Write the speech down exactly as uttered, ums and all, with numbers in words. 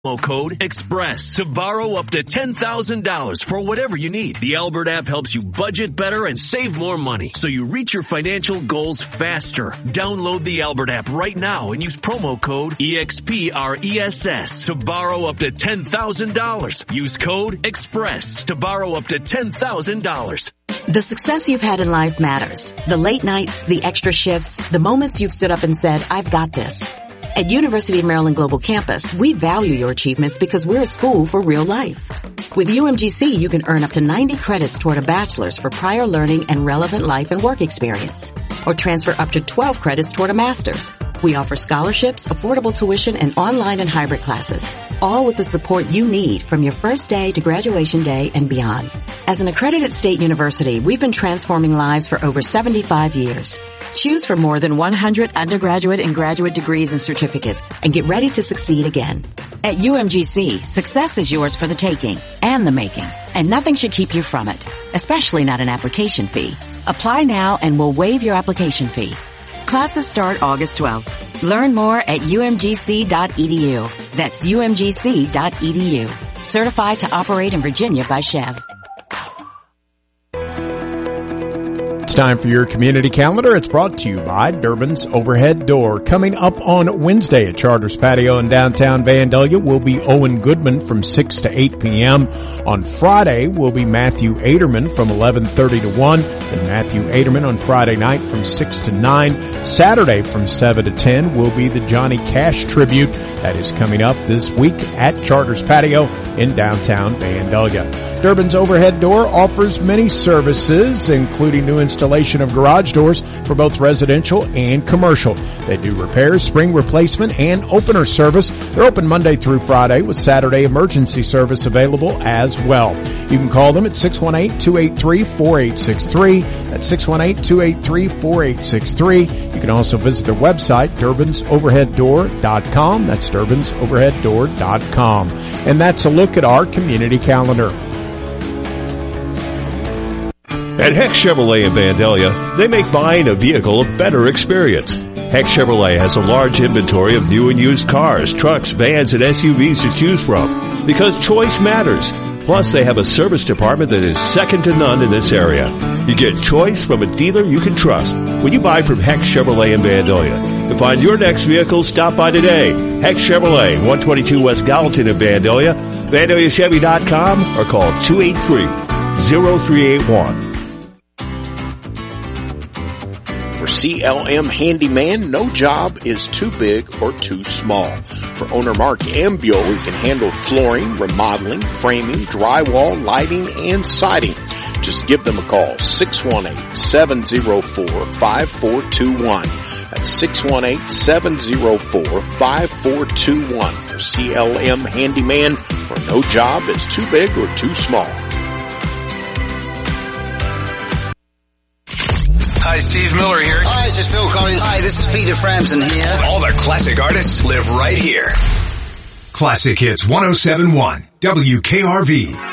Code EXPRESS to borrow up to ten thousand dollars for whatever you need. The Albert app helps you budget better and save more money so you reach your financial goals faster. Download the Albert app right now and use promo code E X P R E S S to borrow up to ten thousand dollars. Use code EXPRESS to borrow up to ten thousand dollars. The success you've had in life matters. The late nights, the extra shifts, the moments you've stood up and said, I've got this. At University of Maryland Global Campus, we value your achievements because we're a school for real life. With U M G C, you can earn up to ninety credits toward a bachelor's for prior learning and relevant life and work experience, or transfer up to twelve credits toward a master's. We offer scholarships, affordable tuition, and online and hybrid classes, all with the support you need from your first day to graduation day and beyond. As an accredited state university, we've been transforming lives for over seventy-five years. Choose from more than one hundred undergraduate and graduate degrees and certificates and get ready to succeed again. At U M G C, success is yours for the taking and the making, and nothing should keep you from it, especially not an application fee. Apply now and we'll waive your application fee. Classes start August twelfth. Learn more at U M G C dot E D U. That's U M G C dot E D U. Certified to operate in Virginia by Chev. It's time for your community calendar. It's brought to you by Durbin's Overhead Door. Coming up on Wednesday at Charters Patio in downtown Vandalia will be Owen Goodman from six to eight p.m. On Friday will be Matthew Aderman from eleven thirty to one. Then Matthew Aderman on Friday night from six to nine. Saturday from seven to ten will be the Johnny Cash Tribute. That is coming up this week at Charters Patio in downtown Vandalia. Durbin's Overhead Door offers many services, including new installation of garage doors for both residential and commercial. They do repairs, spring replacement, and opener service. They're open Monday through Friday with Saturday emergency service available as well. You can call them at six one eight, two eight three, four eight six three. That's six one eight, two eight three, four eight six three. You can also visit their website, durbins overhead door dot com. That's durbins overhead door dot com. And that's a look at our community calendar. At Heck Chevrolet in Vandalia, they make buying a vehicle a better experience. Heck Chevrolet has a large inventory of new and used cars, trucks, vans, and S U Vs to choose from because choice matters. Plus, they have a service department that is second to none in this area. You get choice from a dealer you can trust when you buy from Heck Chevrolet in Vandalia. To find your next vehicle, stop by today. Heck Chevrolet, one twenty-two West Gallatin in Vandalia, Vandalia Chevy dot com, or call two eight three, zero three eight one. For C L M Handyman, no job is too big or too small. For owner Mark Ambio, we can handle flooring, remodeling, framing, drywall, lighting, and siding. Just give them a call, six one eight, seven zero four, five four two one. That's six one eight, seven zero four, five four two one. For C L M Handyman, where no job is too big or too small. Hi, Steve Miller here. Hi, this is Phil Collins. Hi, this is Peter Frampton here. All the classic artists live right here. Classic Hits one oh seven point one, W K R V.